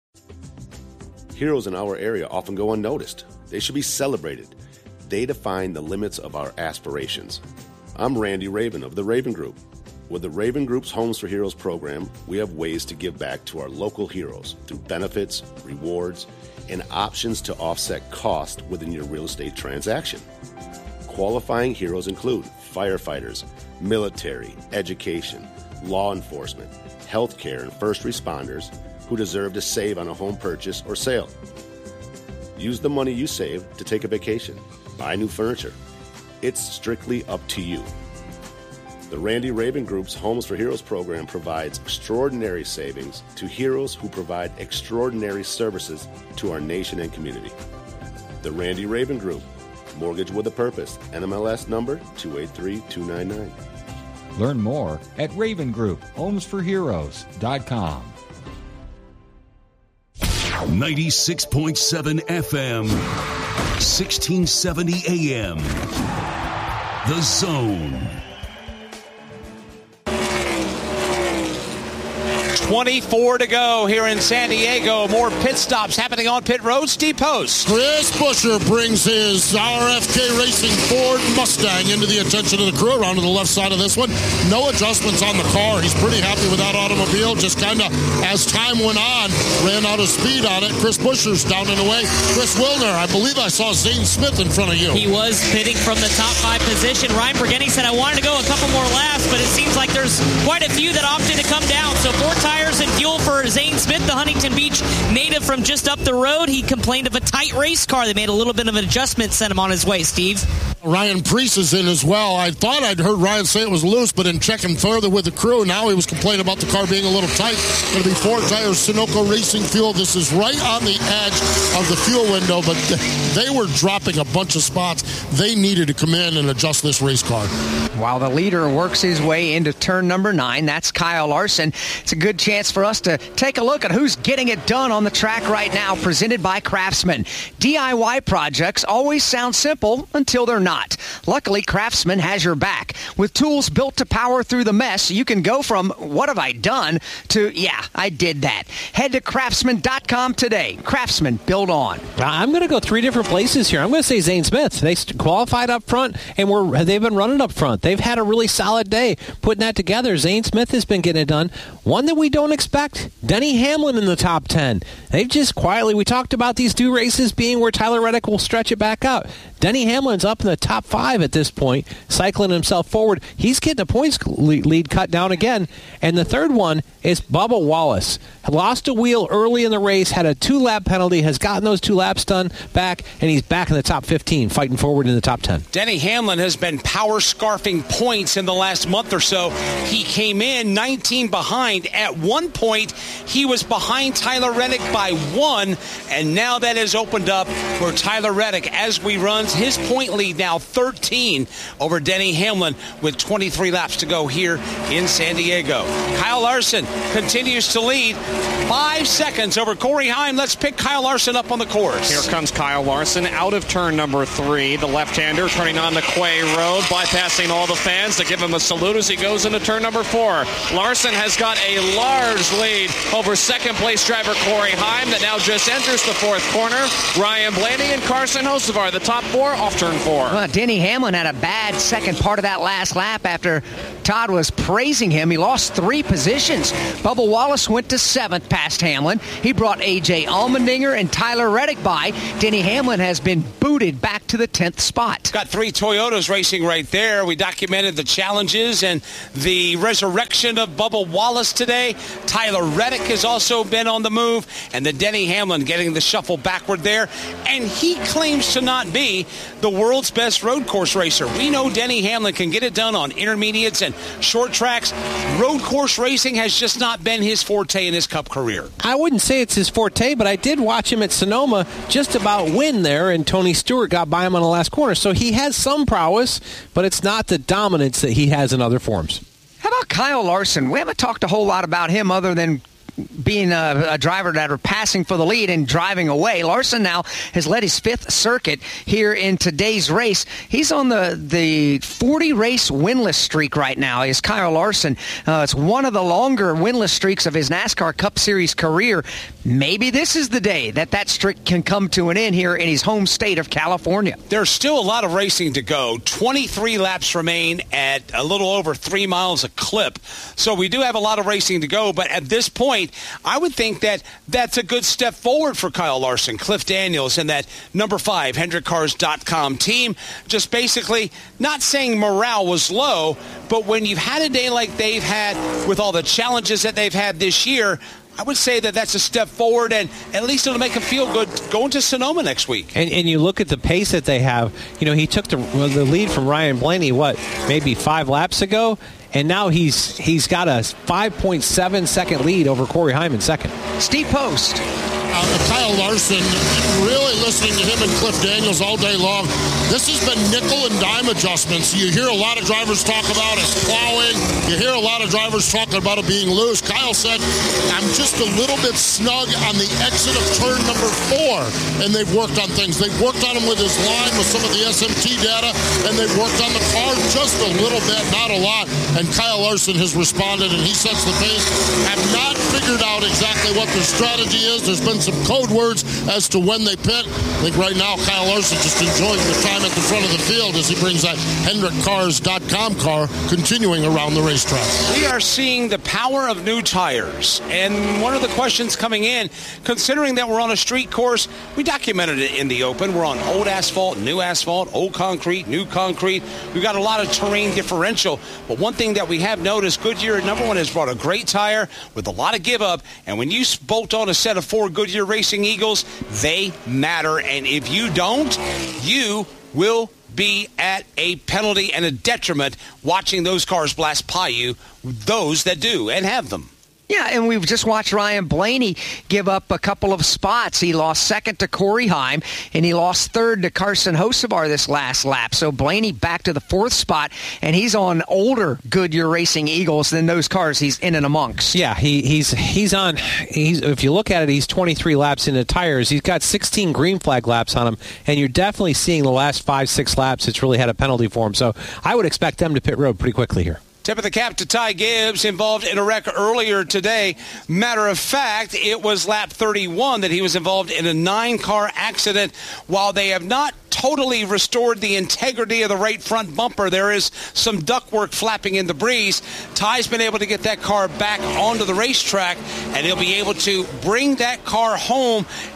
Heroes in our area often go unnoticed. They should be celebrated. They define the limits of our aspirations. I'm Randy Raven of the Raven Group. With the Raven Group's Homes for Heroes program, we have ways to give back to our local heroes through benefits, rewards, and options to offset cost within your real estate transaction. Qualifying heroes include firefighters, military, education, law enforcement, healthcare, and first responders who deserve to save on a home purchase or sale. Use the money you save to take a vacation, buy new furniture. It's strictly up to you. The Randy Raven Group's Homes for Heroes program provides extraordinary savings to heroes who provide extraordinary services to our nation and community. The Randy Raven Group, mortgage with a purpose, NMLS number 283299. Learn more at Raven Group, homesforheroes.com. 96.7 FM, 1670 AM. The Zone. 24 to go here in San Diego. More pit stops happening on pit road. Steve Post. Chris Buescher brings his RFK Racing Ford Mustang into the attention of the crew around to the left side of this one. No adjustments on the car. He's pretty happy with that automobile. Just kind of, as time went on, ran out of speed on it. Chris Buescher's down and away. Chris Wilner, I believe I saw Zane Smith in front of you. He was pitting from the top 5 position. Ryan Bergeni said, I wanted to go a couple more laps, but it seems like there's quite a few that opted to come down. So 4 tires and fuel for Zane Smith, the Huntington Beach native from just up the road. He complained of a tight race car. They made a little bit of an adjustment, sent him on his way, Steve. Ryan Preece is in as well. I thought I'd heard Ryan say it was loose, but in checking further with the crew, now he was complaining about the car being a little tight. Going to be 4 tires, Sunoco Racing Fuel. This is right on the edge of the fuel window, but they were dropping a bunch of spots. They needed to come in and adjust this race car. While the leader works his way into turn number 9, that's Kyle Larson. It's a good chance for us to take a look at who's getting it done on the track right now, presented by Craftsman. DIY projects always sound simple until they're not. Luckily, Craftsman has your back. With tools built to power through the mess, you can go from, what have I done, to, yeah, I did that. Head to Craftsman.com today. Craftsman, build on. I'm going to go 3 different places here. I'm going to say Zane Smith. They qualified up front, and they've been running up front. They've had a really solid day putting that together. Zane Smith has been getting it done. One that we don't expect, Denny Hamlin in the top 10. They've just quietly, we talked about these 2 races being where Tyler Reddick will stretch it back out. Denny Hamlin's up in the top 5 at this point, cycling himself forward. He's getting a points lead cut down again. And the third one is Bubba Wallace. Lost a wheel early in the race, had a 2-lap penalty, has gotten those 2 laps done back, and he's back in the top 15, fighting forward in the top 10. Denny Hamlin has been power scarfing points in the last month or so. He came in 19 behind. At one point, he was behind Tyler Reddick by 1, and now that has opened up for Tyler Reddick as we run his point lead now 13 over Denny Hamlin with 23 laps to go here in San Diego. Kyle Larson continues to lead 5 seconds over Corey Heim. Let's pick Kyle Larson up on the course. Here comes Kyle Larson out of turn number 3. The left-hander turning on the Quay Road, bypassing all the fans to give him a salute as he goes into turn number 4. Larson has got a large lead over second-place driver Corey Heim that now just enters the 4th corner. Ryan Blaney and Carson Hocevar, the top 4 off turn 4. Well, Denny Hamlin had a bad second part of that last lap after Todd was praising him. He lost 3 positions. Bubba Wallace went to 7th past Hamlin. He brought A.J. Allmendinger and Tyler Reddick by. Denny Hamlin has been booted back to the 10th spot. Got 3 Toyotas racing right there. We documented the challenges and the resurrection of Bubba Wallace today. Tyler Reddick has also been on the move, and the Denny Hamlin getting the shuffle backward there. And he claims to not be the world's best road course racer. We know Denny Hamlin can get it done on intermediates and short tracks. Road course racing has just not been his forte in his Cup career. I wouldn't say it's his forte, but I did watch him at Sonoma just about win there, and Tony Stewart got by him on the last corner. So he has some prowess, but it's not the dominance that he has in other forms. How about Kyle Larson? We haven't talked a whole lot about him other than being a driver that are passing for the lead and driving away. Larson now has led his 5th circuit here in today's race. He's on the 40-race winless streak right now, is Kyle Larson. It's one of the longer winless streaks of his NASCAR Cup Series career. Maybe this is the day that streak can come to an end here in his home state of California. There's still a lot of racing to go. 23 laps remain at a little over 3 miles a clip. So we do have a lot of racing to go, but at this point, I would think that that's a good step forward for Kyle Larson, Cliff Daniels, and that number 5 HendrickCars.com team. Just basically not saying morale was low, but when you've had a day like they've had with all the challenges that they've had this year, I would say that that's a step forward, and at least it'll make them feel good going to Sonoma next week. And you look at the pace that they have. You know, he took the lead from Ryan Blaney, maybe 5 laps ago? And now he's got a 5.7 second lead over Corey Heim in second. Steve Post. Kyle Larson, really listening to him and Cliff Daniels all day long. This has been nickel and dime adjustments. You hear a lot of drivers talk about it plowing. You hear a lot of drivers talking about it being loose. Kyle said, I'm just a little bit snug on the exit of turn number 4. And they've worked on things. They've worked on him with his line, with some of the SMT data, and they've worked on the car just a little bit, not a lot. And Kyle Larson has responded, and he sets the pace. Have not figured out exactly what their strategy is. There's been some code words as to when they pit. I think right now Kyle Larson just enjoying the time at the front of the field as he brings that HendrickCars.com car continuing around the racetrack. We are seeing the power of new tires. And one of the questions coming in, considering that we're on a street course, we documented it in the open. We're on old asphalt, old concrete, new concrete. We've got a lot of terrain differential. But one thing that we have noticed, Goodyear, number 1, has brought a great tire with a lot of give up. And when you bolt on a set of 4 Goodyear Racing Eagles, they matter. And if you don't, you will be at a penalty and a detriment watching those cars blast by you, those that do and have them. Yeah, and we've just watched Ryan Blaney give up a couple of spots. He lost second to Corey Heim, and he lost third to Carson Hocevar this last lap. So Blaney back to the 4th spot, and he's on older Goodyear Racing Eagles than those cars he's in and amongst. Yeah, he's if you look at it, he's 23 laps into tires. He's got 16 green flag laps on him, and you're definitely seeing the last 5-6 laps it's really had a penalty for him. So I would expect them to pit road pretty quickly here. Tip of the cap to Ty Gibbs, involved in a wreck earlier today. Matter of fact, it was lap 31 that he was involved in a 9-car accident. While they have not totally restored the integrity of the right front bumper, there is some ductwork flapping in the breeze. Ty's been able to get that car back onto the racetrack, and he'll be able to bring that car home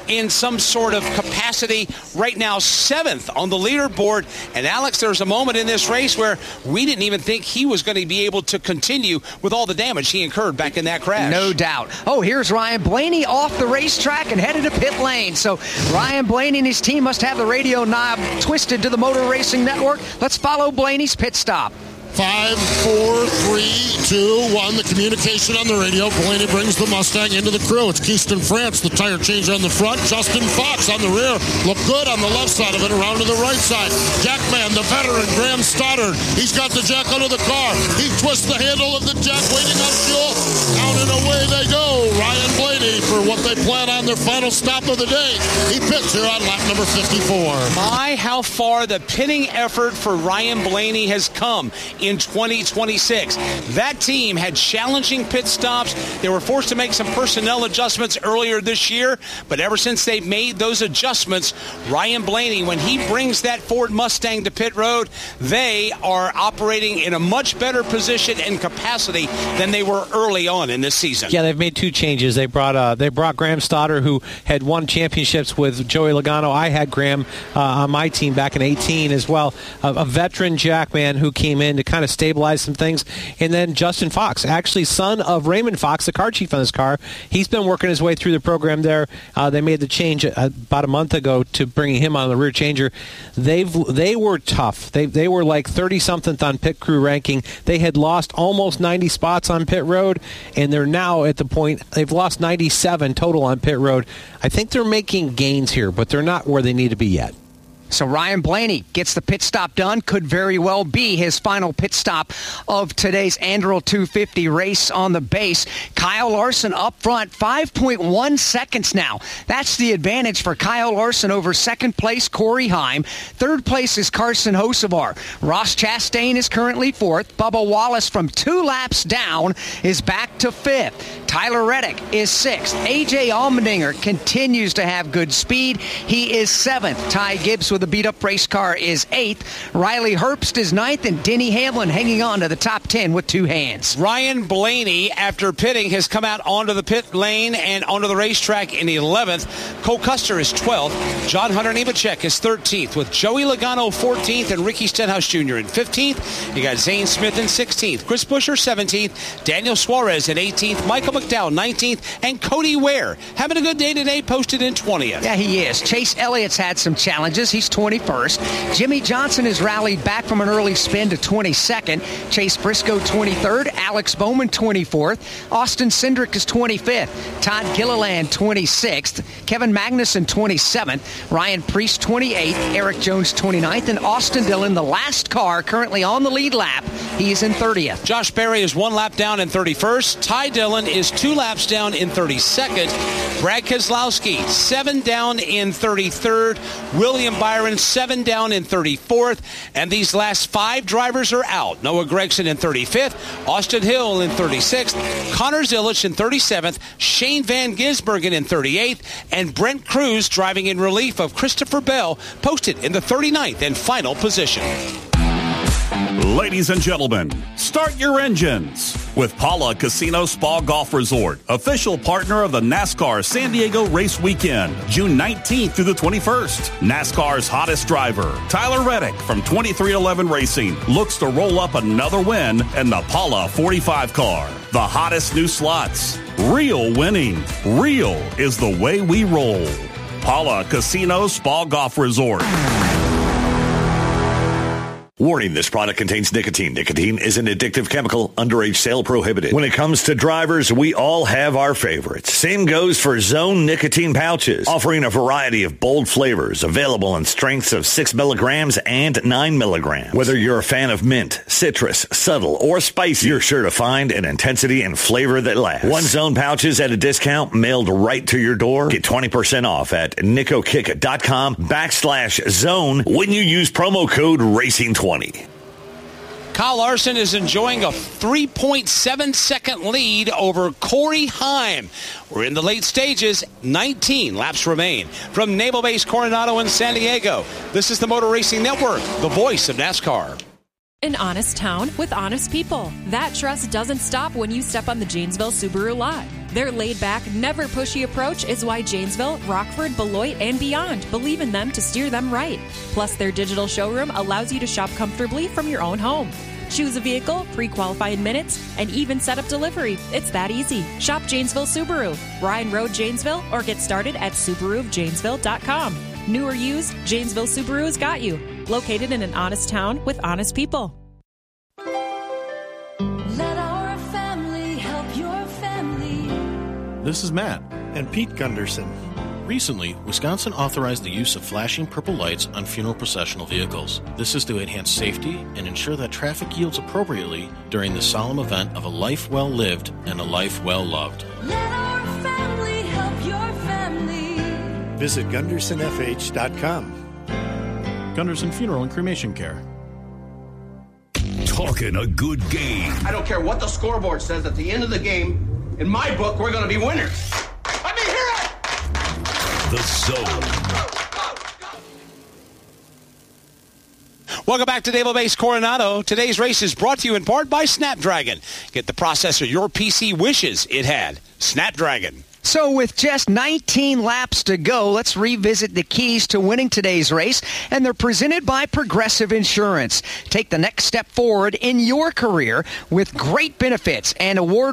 in some sort of capacity. Right now, 7th on the leaderboard. And Alex, there's a moment in this race where we didn't even think he was going to be able to continue with all the damage he incurred back in that crash. No doubt. Oh, here's Ryan Blaney off the racetrack and headed to pit lane. So Ryan Blaney and his team must have the radio knob twisted to the Motor Racing Network. Let's follow Blaney's pit stop. 5, 4, 3, 2, 1. The communication on the radio. Blaney brings the Mustang into the crew. It's Keyston France, the tire changer on the front. Justin Fox on the rear. Look good on the left side of it, around to the right side. Jackman, the veteran, Graham Stoddard. He's got the jack under the car. He twists the handle of the jack, waiting on fuel. Down and away they go. Ryan Blaney for what they plan on their final stop of the day. He pits here on lap number 54. My, how far the pitting effort for Ryan Blaney has come in 2026. That team had challenging pit stops. They were forced to make some personnel adjustments earlier this year, but ever since they made those adjustments, Ryan Blaney, when he brings that Ford Mustang to pit road, they are operating in a much better position and capacity than they were early on in this season. Yeah, they've made 2 changes. They brought Graham Stoddard, who had won championships with Joey Logano. I had Graham on my team back in 18 as well. A veteran Jackman who came in to kind of stabilize some things. And then Justin Fox, actually son of Raymond Fox, the car chief on this car. He's been working his way through the program there. They made the change about a month ago to bringing him on the rear changer. They were tough. They were like 30-something on pit crew ranking. They had lost almost 90 spots on pit road, and they're now at the point they've lost 97 total on pit road. I think they're making gains here, but they're not where they need to be yet. So Ryan Blaney gets the pit stop done. Could very well be his final pit stop of today's Anduril 250 race on the base. Kyle Larson up front, 5.1 seconds now. That's the advantage for Kyle Larson over second place Corey Heim. Third place is Carson Hocevar. Ross Chastain is currently 4th. Bubba Wallace from 2 laps down is back to 5th. Tyler Reddick is 6th. AJ Allmendinger continues to have good speed. He is 7th. Ty Gibbs with a beat-up race car is 8th. Riley Herbst is 9th, and Denny Hamlin hanging on to the top 10 with 2 hands. Ryan Blaney, after pitting, has come out onto the pit lane and onto the racetrack in 11th. Cole Custer is 12th. John Hunter Nemechek is 13th, with Joey Logano 14th and Ricky Stenhouse Jr. in 15th. You got Zane Smith in 16th, Chris Buescher 17th, Daniel Suarez in 18th, Michael McDowell 19th, and Cody Ware having a good day today, posted in 20th. Yeah, he is. Chase Elliott's had some challenges. He's 21st. Jimmy Johnson has rallied back from an early spin to 22nd. Chase Briscoe 23rd. Alex Bowman 24th. Austin Cindric is 25th. Todd Gilliland 26th. Kevin Magnussen 27th. Ryan Preece 28th. Eric Jones 29th. And Austin Dillon, the last car currently on the lead lap, he's in 30th. Josh Berry is 1 lap down in 31st. Ty Dillon is 2 laps down in 32nd. Brad Keselowski 7 down in 33rd. William Byron 7 down in 34th. And these last 5 drivers are out. Noah Gragson in 35th. Austin Hill in 36th. Connor Zilisch in 37th. Shane Van Gisbergen in 38th. And Brent Cruz, driving in relief of Christopher Bell, posted in the 39th and final position. Ladies and gentlemen, start your engines with Pala Casino Spa Golf Resort, official partner of the NASCAR San Diego Race Weekend, June 19th through the 21st. NASCAR's hottest driver, Tyler Reddick from 2311 Racing, looks to roll up another win in the Pala 45 car. The hottest new slots, real winning. Real is the way we roll. Pala Casino Spa Golf Resort. Warning, this product contains nicotine. Nicotine is an addictive chemical. Underage sale prohibited. When it comes to drivers, we all have our favorites. Same goes for Zone nicotine pouches, offering a variety of bold flavors, available in strengths of 6 milligrams and 9 milligrams. Whether you're a fan of mint, citrus, subtle, or spicy, you're sure to find an intensity and flavor that lasts. 1 Zone pouches at a discount mailed right to your door. Get 20% off at nicokick.com/zone when you use promo code RACING20. Kyle Larson is enjoying a 3.7-second lead over Corey Heim. We're in the late stages. 19 laps remain. From Naval Base Coronado in San Diego, this is the Motor Racing Network, the voice of NASCAR. An honest town with honest people. That trust doesn't stop when you step on the Janesville Subaru lot. Their laid-back, never-pushy approach is why Janesville, Rockford, Beloit, and beyond believe in them to steer them right. Plus, their digital showroom allows you to shop comfortably from your own home. Choose a vehicle, pre-qualify in minutes, and even set up delivery. It's that easy. Shop Janesville Subaru, Ryan Road, Janesville, or get started at SubaruofJanesville.com. New or used, Janesville Subaru has got you. Located in an honest town with honest people. Let our family help your family. This is Matt and Pete Gunderson. Recently, Wisconsin authorized the use of flashing purple lights on funeral processional vehicles. This is to enhance safety and ensure that traffic yields appropriately during the solemn event of a life well lived and a life well loved. Let our family help your family. Visit GundersonFH.com. Gunderson Funeral and Cremation Care. Talking a good game. I don't care what the scoreboard says at the end of the game. In my book, we're going to be winners. Let me hear it! The Zone. Welcome back to Naval Base Coronado. Today's race is brought to you in part by Snapdragon. Get the processor your PC wishes it had. Snapdragon. So with just 19 laps to go, let's revisit the keys to winning today's race, and they're presented by Progressive Insurance. Take the next step forward in your career with great benefits and award